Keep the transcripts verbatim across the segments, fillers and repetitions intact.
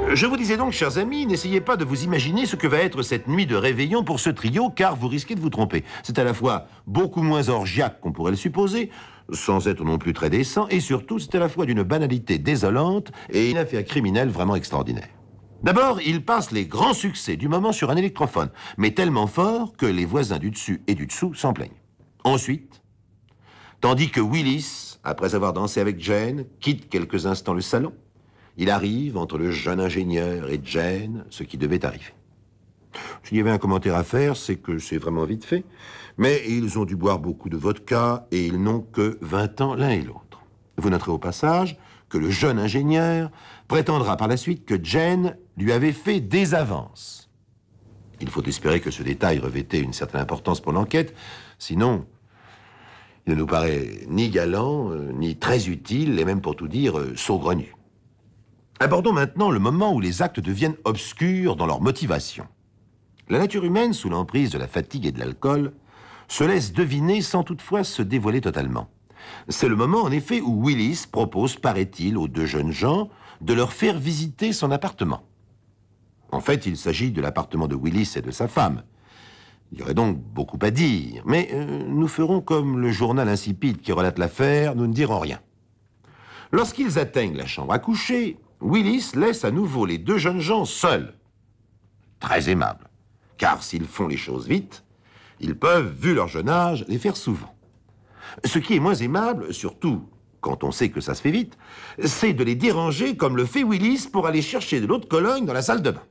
Je vous disais donc, chers amis, n'essayez pas de vous imaginer ce que va être cette nuit de réveillon pour ce trio, car vous risquez de vous tromper. C'est à la fois beaucoup moins orgiaque qu'on pourrait le supposer, sans être non plus très décent, et surtout, c'est à la fois d'une banalité désolante et une affaire criminelle vraiment extraordinaire. D'abord, il passe les grands succès du moment sur un électrophone, mais tellement fort que les voisins du dessus et du dessous s'en plaignent. Ensuite, tandis que Willis, après avoir dansé avec Jane, quitte quelques instants le salon, il arrive entre le jeune ingénieur et Jane, ce qui devait arriver. S'il y avait un commentaire à faire, c'est que c'est vraiment vite fait, mais ils ont dû boire beaucoup de vodka et ils n'ont que vingt ans l'un et l'autre. Vous noterez au passage que le jeune ingénieur prétendra par la suite que Jane lui avait fait des avances. Il faut espérer que ce détail revêtait une certaine importance pour l'enquête, sinon il ne nous paraît ni galant, euh, ni très utile, et même pour tout dire, euh, saugrenu. Abordons maintenant le moment où les actes deviennent obscurs dans leur motivation. La nature humaine, sous l'emprise de la fatigue et de l'alcool, se laisse deviner sans toutefois se dévoiler totalement. C'est le moment, en effet, où Willis propose, paraît-il, aux deux jeunes gens de leur faire visiter son appartement. En fait, il s'agit de l'appartement de Willis et de sa femme. Il y aurait donc beaucoup à dire, mais euh, nous ferons comme le journal insipide qui relate l'affaire, nous ne dirons rien. Lorsqu'ils atteignent la chambre à coucher, Willis laisse à nouveau les deux jeunes gens seuls. Très aimable, car s'ils font les choses vite, ils peuvent, vu leur jeune âge, les faire souvent. Ce qui est moins aimable, surtout quand on sait que ça se fait vite, c'est de les déranger comme le fait Willis pour aller chercher de l'eau de Cologne dans la salle de bain.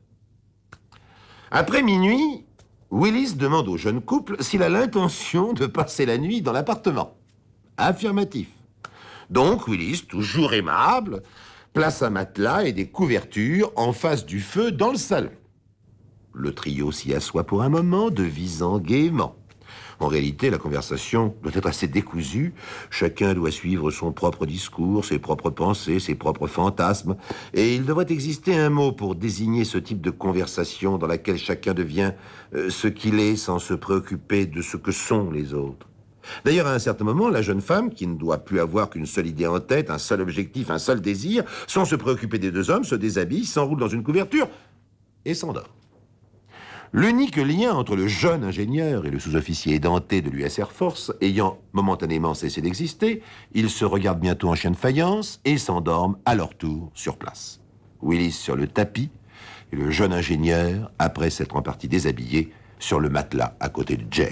Après minuit, Willis demande au jeune couple s'il a l'intention de passer la nuit dans l'appartement. Affirmatif. Donc Willis, toujours aimable, place un matelas et des couvertures en face du feu dans le salon. Le trio s'y assoit pour un moment, devisant gaiement. En réalité, la conversation doit être assez décousue. Chacun doit suivre son propre discours, ses propres pensées, ses propres fantasmes. Et il devrait exister un mot pour désigner ce type de conversation dans laquelle chacun devient euh, ce qu'il est sans se préoccuper de ce que sont les autres. D'ailleurs, à un certain moment, la jeune femme, qui ne doit plus avoir qu'une seule idée en tête, un seul objectif, un seul désir, sans se préoccuper des deux hommes, se déshabille, s'enroule dans une couverture et s'endort. L'unique lien entre le jeune ingénieur et le sous-officier édenté de l'U S Air Force ayant momentanément cessé d'exister, ils se regardent bientôt en chien de faïence et s'endorment à leur tour sur place. Willis sur le tapis et le jeune ingénieur, après s'être en partie déshabillé, sur le matelas à côté de Jane.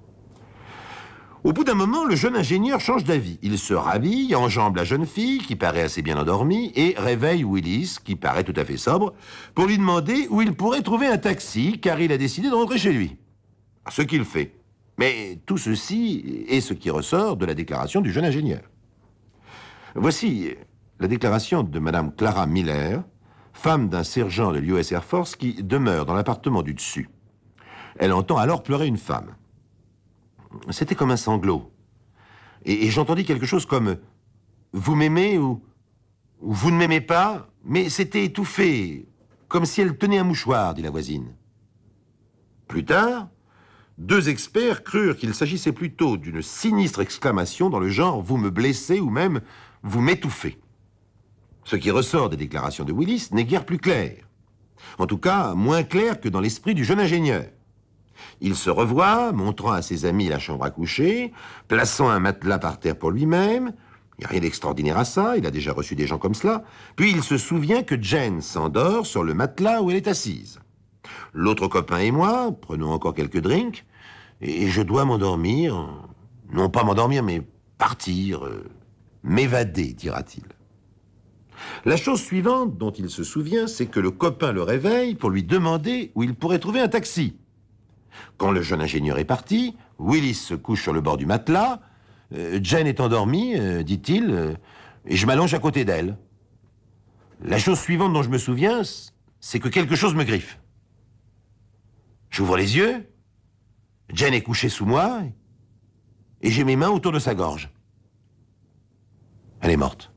Au bout d'un moment, le jeune ingénieur change d'avis. Il se rhabille, enjambe la jeune fille, qui paraît assez bien endormie, et réveille Willis, qui paraît tout à fait sobre, pour lui demander où il pourrait trouver un taxi, car il a décidé de rentrer chez lui. Ce qu'il fait. Mais tout ceci est ce qui ressort de la déclaration du jeune ingénieur. Voici la déclaration de Madame Clara Miller, femme d'un sergent de l'U S Air Force qui demeure dans l'appartement du dessus. Elle entend alors pleurer une femme. C'était comme un sanglot. Et, et j'entendis quelque chose comme « Vous m'aimez » ou, ou « Vous ne m'aimez pas », mais c'était étouffé, comme si elle tenait un mouchoir, dit la voisine. Plus tard, deux experts crurent qu'il s'agissait plutôt d'une sinistre exclamation dans le genre « Vous me blessez » ou même « Vous m'étouffez ». Ce qui ressort des déclarations de Willis n'est guère plus clair. En tout cas, moins clair que dans l'esprit du jeune ingénieur. Il se revoit, montrant à ses amis la chambre à coucher, plaçant un matelas par terre pour lui-même. Il n'y a rien d'extraordinaire à ça, il a déjà reçu des gens comme cela. Puis il se souvient que Jane s'endort sur le matelas où elle est assise. L'autre copain et moi prenons encore quelques drinks, et je dois m'endormir, non pas m'endormir, mais partir, euh, m'évader, dira-t-il. La chose suivante dont il se souvient, c'est que le copain le réveille pour lui demander où il pourrait trouver un taxi. Quand le jeune ingénieur est parti, Willis se couche sur le bord du matelas. Euh, Jane est endormie, euh, dit-il, euh, et je m'allonge à côté d'elle. La chose suivante dont je me souviens, c'est que quelque chose me griffe. J'ouvre les yeux, Jane est couchée sous moi, et j'ai mes mains autour de sa gorge. Elle est morte.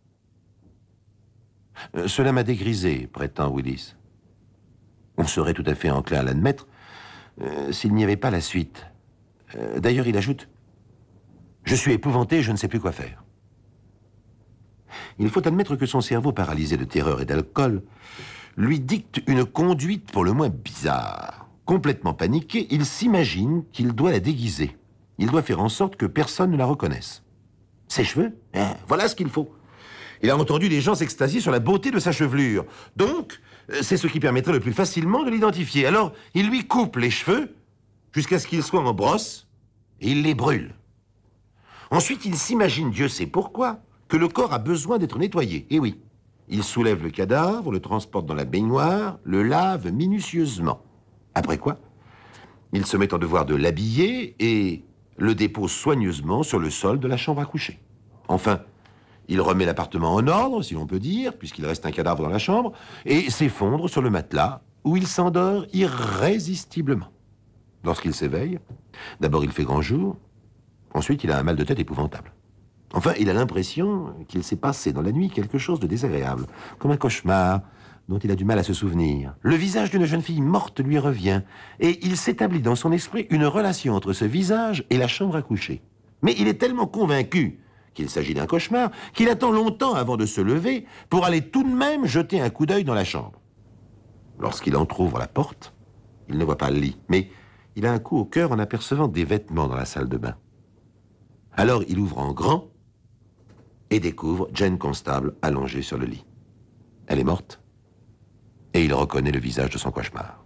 Euh, cela m'a dégrisé, prétend Willis. On serait tout à fait enclin à l'admettre, Euh, s'il n'y avait pas la suite. Euh, D'ailleurs, il ajoute « Je suis épouvanté, je ne sais plus quoi faire. » Il faut admettre que son cerveau, paralysé de terreur et d'alcool, lui dicte une conduite pour le moins bizarre. Complètement paniqué, il s'imagine qu'il doit la déguiser. Il doit faire en sorte que personne ne la reconnaisse. Ses cheveux, hein, voilà ce qu'il faut. Il a entendu les gens s'extasier sur la beauté de sa chevelure. Donc, c'est ce qui permettrait le plus facilement de l'identifier. Alors, il lui coupe les cheveux jusqu'à ce qu'ils soient en brosse et il les brûle. Ensuite, il s'imagine, Dieu sait pourquoi, que le corps a besoin d'être nettoyé. Et oui, il soulève le cadavre, le transporte dans la baignoire, le lave minutieusement. Après quoi, il se met en devoir de l'habiller et le dépose soigneusement sur le sol de la chambre à coucher. Enfin, il remet l'appartement en ordre, si l'on peut dire, puisqu'il reste un cadavre dans la chambre, et s'effondre sur le matelas, où il s'endort irrésistiblement. Lorsqu'il s'éveille, d'abord il fait grand jour, ensuite il a un mal de tête épouvantable. Enfin, il a l'impression qu'il s'est passé dans la nuit quelque chose de désagréable, comme un cauchemar dont il a du mal à se souvenir. Le visage d'une jeune fille morte lui revient, et il s'établit dans son esprit une relation entre ce visage et la chambre à coucher. Mais il est tellement convaincu qu'il s'agit d'un cauchemar, qu'il attend longtemps avant de se lever pour aller tout de même jeter un coup d'œil dans la chambre. Lorsqu'il entrouvre la porte, il ne voit pas le lit, mais il a un coup au cœur en apercevant des vêtements dans la salle de bain. Alors il ouvre en grand et découvre Jane Constable allongée sur le lit. Elle est morte et il reconnaît le visage de son cauchemar.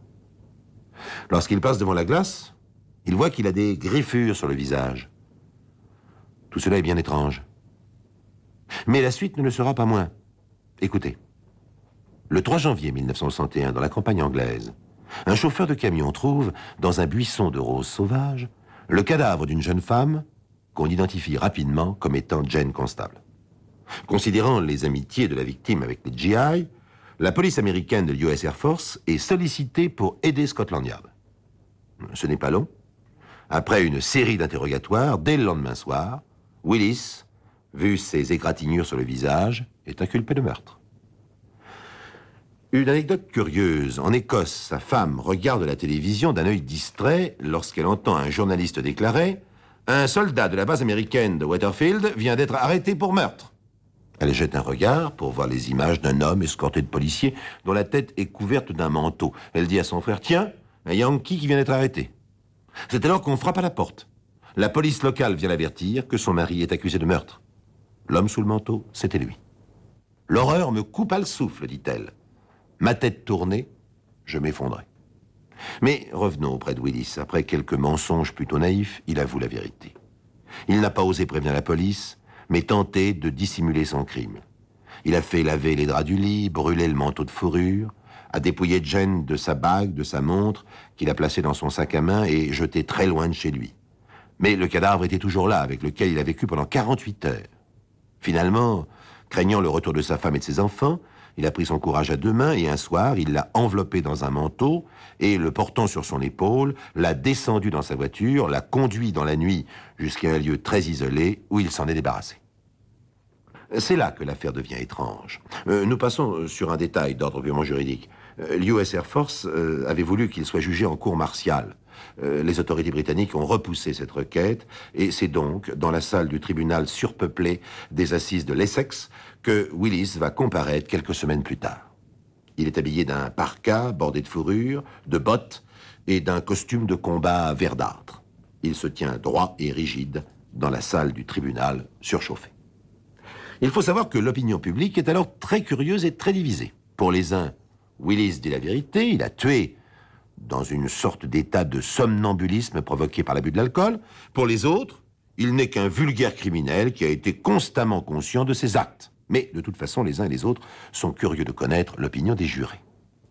Lorsqu'il passe devant la glace, il voit qu'il a des griffures sur le visage. Tout cela est bien étrange. Mais la suite ne le sera pas moins. Écoutez. Le trois janvier mille neuf cent soixante et un, dans la campagne anglaise, un chauffeur de camion trouve, dans un buisson de roses sauvages, le cadavre d'une jeune femme qu'on identifie rapidement comme étant Jane Constable. Considérant les amitiés de la victime avec les G I, la police américaine de l'U S Air Force est sollicitée pour aider Scotland Yard. Ce n'est pas long. Après une série d'interrogatoires, dès le lendemain soir, Willis, vu ses égratignures sur le visage, est inculpé de meurtre. Une anecdote curieuse. En Écosse, sa femme regarde la télévision d'un œil distrait lorsqu'elle entend un journaliste déclarer « Un soldat de la base américaine de Waterfield vient d'être arrêté pour meurtre ». Elle jette un regard pour voir les images d'un homme escorté de policiers dont la tête est couverte d'un manteau. Elle dit à son frère « Tiens, un Yankee qui vient d'être arrêté ». C'est alors qu'on frappe à la porte. La police locale vient l'avertir que son mari est accusé de meurtre. L'homme sous le manteau, c'était lui. L'horreur me coupa le souffle, dit-elle. Ma tête tournée, je m'effondrais. Mais revenons auprès de Willis. Après quelques mensonges plutôt naïfs, il avoue la vérité. Il n'a pas osé prévenir la police, mais tenté de dissimuler son crime. Il a fait laver les draps du lit, brûler le manteau de fourrure, a dépouillé Jane de sa bague, de sa montre, qu'il a placée dans son sac à main et jeté très loin de chez lui. Mais le cadavre était toujours là, avec lequel il a vécu pendant quarante-huit heures. Finalement, craignant le retour de sa femme et de ses enfants, il a pris son courage à deux mains et un soir, il l'a enveloppé dans un manteau et, le portant sur son épaule, l'a descendu dans sa voiture, l'a conduit dans la nuit jusqu'à un lieu très isolé où il s'en est débarrassé. C'est là que l'affaire devient étrange. Euh, nous passons sur un détail d'ordre purement juridique. Euh, L'U S Air Force euh, avait voulu qu'il soit jugé en cour martiale. Euh, les autorités britanniques ont repoussé cette requête et c'est donc dans la salle du tribunal surpeuplé des assises de l'Essex que Willis va comparaître quelques semaines plus tard. Il est habillé d'un parka bordé de fourrure, de bottes et d'un costume de combat verdâtre. Il se tient droit et rigide dans la salle du tribunal surchauffée. Il faut savoir que l'opinion publique est alors très curieuse et très divisée. Pour les uns, Willis dit la vérité, il a tué dans une sorte d'état de somnambulisme provoqué par l'abus de l'alcool. Pour les autres, il n'est qu'un vulgaire criminel qui a été constamment conscient de ses actes. Mais de toute façon, les uns et les autres sont curieux de connaître l'opinion des jurés.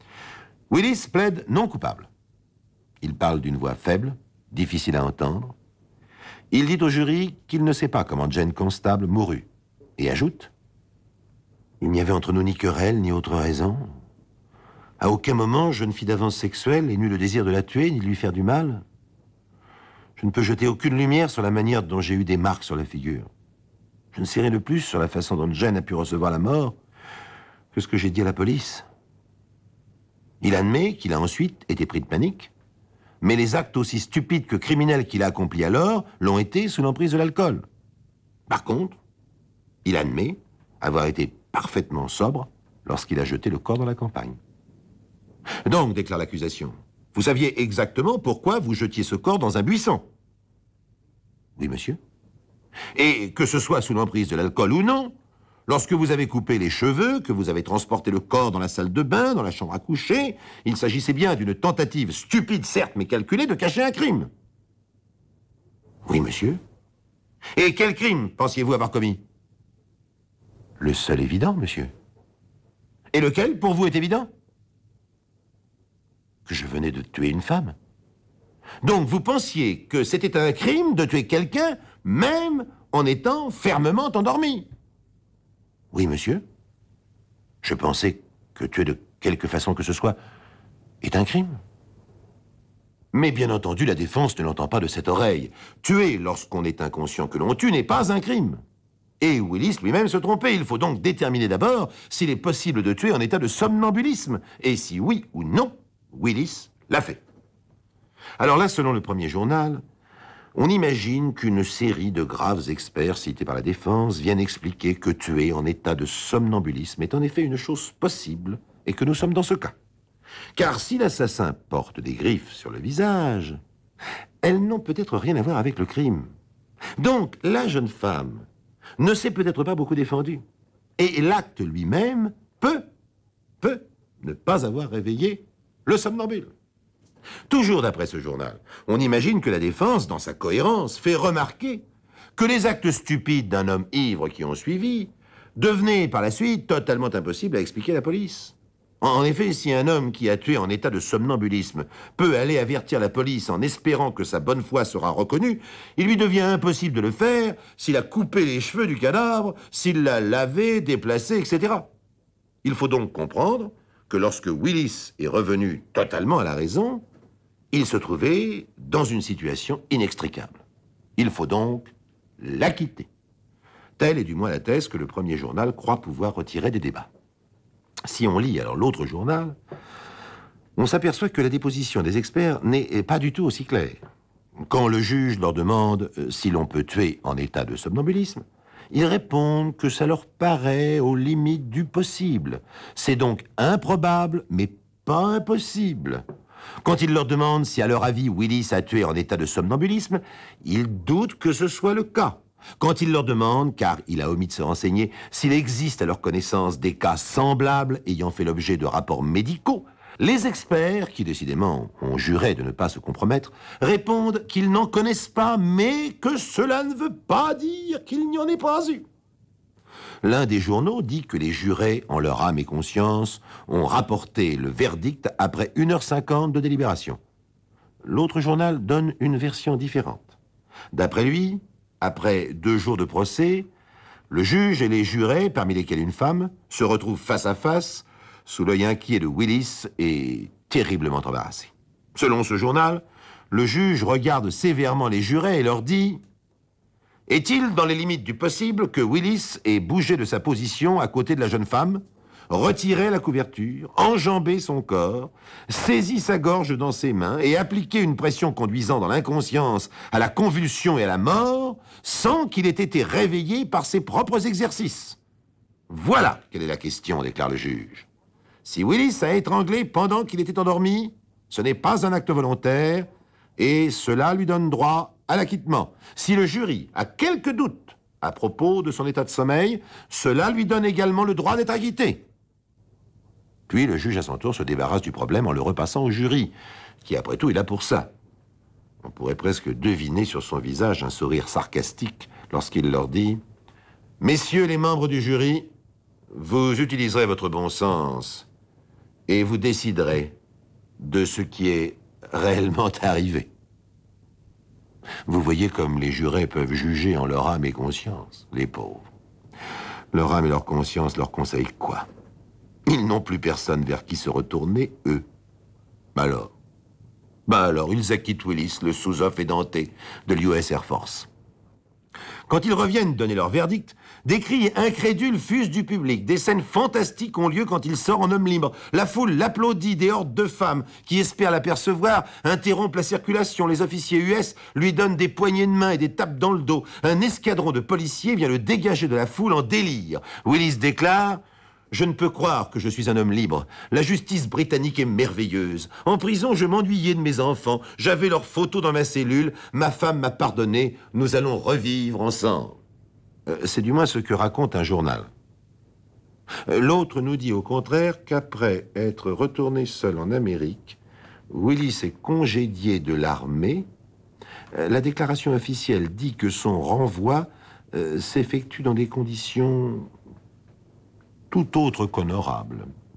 Willis plaide non coupable. Il parle d'une voix faible, difficile à entendre. Il dit au jury qu'il ne sait pas comment Jane Constable mourut. Et ajoute « Il n'y avait entre nous ni querelle, ni autre raison. À aucun moment, je ne fis d'avance sexuelle et n'eus le désir de la tuer, ni de lui faire du mal. Je ne peux jeter aucune lumière sur la manière dont j'ai eu des marques sur la figure. Je ne sais rien de plus sur la façon dont Jane a pu recevoir la mort que ce que j'ai dit à la police. Il admet qu'il a ensuite été pris de panique, mais les actes aussi stupides que criminels qu'il a accomplis alors l'ont été sous l'emprise de l'alcool. Par contre, il admet avoir été parfaitement sobre lorsqu'il a jeté le corps dans la campagne. Donc, déclare l'accusation, vous saviez exactement pourquoi vous jetiez ce corps dans un buisson? Oui, monsieur. Et que ce soit sous l'emprise de l'alcool ou non, lorsque vous avez coupé les cheveux, que vous avez transporté le corps dans la salle de bain, dans la chambre à coucher, il s'agissait bien d'une tentative stupide, certes, mais calculée, de cacher un crime. Oui, monsieur. Et quel crime pensiez-vous avoir commis? Le seul évident, monsieur. Et lequel, pour vous, est évident? Que je venais de tuer une femme. Donc vous pensiez que c'était un crime de tuer quelqu'un, même en étant fermement endormi? Oui, monsieur. Je pensais que tuer de quelque façon que ce soit est un crime. Mais bien entendu, la défense ne l'entend pas de cette oreille. Tuer lorsqu'on est inconscient que l'on tue n'est pas un crime. Et Willis lui-même se trompait. Il faut donc déterminer d'abord s'il est possible de tuer en état de somnambulisme. Et si oui ou non, Willis l'a fait. Alors là, selon le premier journal, on imagine qu'une série de graves experts cités par la défense viennent expliquer que tuer en état de somnambulisme est en effet une chose possible et que nous sommes dans ce cas. Car si l'assassin porte des griffes sur le visage, elles n'ont peut-être rien à voir avec le crime. Donc, la jeune femme ne s'est peut-être pas beaucoup défendue. Et l'acte lui-même peut, peut ne pas avoir réveillé le somnambule. Toujours d'après ce journal, on imagine que la défense, dans sa cohérence, fait remarquer que les actes stupides d'un homme ivre qui ont suivi devenaient par la suite totalement impossibles à expliquer à la police. En effet, si un homme qui a tué en état de somnambulisme peut aller avertir la police en espérant que sa bonne foi sera reconnue, il lui devient impossible de le faire s'il a coupé les cheveux du cadavre, s'il l'a lavé, déplacé, et cetera. Il faut donc comprendre que lorsque Willis est revenu totalement à la raison, il se trouvait dans une situation inextricable. Il faut donc l'acquitter. Telle est du moins la thèse que le premier journal croit pouvoir retirer des débats. Si on lit alors l'autre journal, on s'aperçoit que la déposition des experts n'est pas du tout aussi claire. Quand le juge leur demande euh, si l'on peut tuer en état de somnambulisme, ils répondent que ça leur paraît aux limites du possible. C'est donc improbable, mais pas impossible. Quand ils leur demandent si, à leur avis, Willis a tué en état de somnambulisme, ils doutent que ce soit le cas. Quand ils leur demandent, car il a omis de se renseigner, s'il existe à leur connaissance des cas semblables ayant fait l'objet de rapports médicaux, les experts, qui décidément ont juré de ne pas se compromettre, répondent qu'ils n'en connaissent pas, mais que cela ne veut pas dire qu'il n'y en ait pas eu. L'un des journaux dit que les jurés, en leur âme et conscience, ont rapporté le verdict après une heure cinquante de délibération. L'autre journal donne une version différente. D'après lui, après deux jours de procès, le juge et les jurés, parmi lesquels une femme, se retrouvent face à face, sous l'œil inquiet de Willis et terriblement embarrassé. Selon ce journal, le juge regarde sévèrement les jurés et leur dit « Est-il dans les limites du possible que Willis ait bougé de sa position à côté de la jeune femme, retiré la couverture, enjambé son corps, saisi sa gorge dans ses mains et appliqué une pression conduisant dans l'inconscience à la convulsion et à la mort, sans qu'il ait été réveillé par ses propres exercices? Voilà quelle est la question, déclare le juge. Si Willis a étranglé pendant qu'il était endormi, ce n'est pas un acte volontaire et cela lui donne droit à l'acquittement. Si le jury a quelques doutes à propos de son état de sommeil, cela lui donne également le droit d'être acquitté. » Puis le juge à son tour se débarrasse du problème en le repassant au jury, qui après tout est là pour ça. On pourrait presque deviner sur son visage un sourire sarcastique lorsqu'il leur dit « Messieurs les membres du jury, vous utiliserez votre bon sens et vous déciderez de ce qui est réellement arrivé. » Vous voyez comme les jurés peuvent juger en leur âme et conscience, les pauvres. Leur âme et leur conscience leur conseillent quoi? Ils n'ont plus personne vers qui se retourner, eux. Alors Ben alors, ils acquittent Willis, le sous-off édenté de l'U S Air Force. Quand ils reviennent donner leur verdict, des cris incrédules fusent du public. Des scènes fantastiques ont lieu quand il sort en homme libre. La foule l'applaudit, des hordes de femmes qui espèrent l'apercevoir interrompent la circulation. Les officiers U S lui donnent des poignées de main et des tapes dans le dos. Un escadron de policiers vient le dégager de la foule en délire. Willis déclare Je ne peux croire que je suis un homme libre. La justice britannique est merveilleuse. En prison, je m'ennuyais de mes enfants. J'avais leurs photos dans ma cellule. Ma femme m'a pardonné. Nous allons revivre ensemble. Euh, c'est du moins ce que raconte un journal. Euh, L'autre nous dit au contraire qu'après être retourné seul en Amérique, Willis est congédié de l'armée. Euh, la déclaration officielle dit que son renvoi euh, s'effectue dans des conditions tout autre qu'honorable.